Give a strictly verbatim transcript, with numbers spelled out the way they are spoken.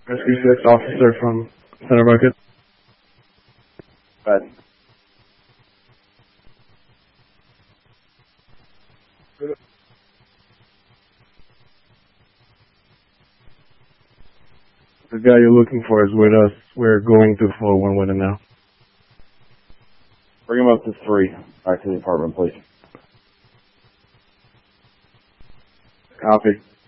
Rescue six officer from Center Market. But the guy you're looking for is with us. We're going to four one with him now. bring him up to three. Back to the apartment, please. Copy.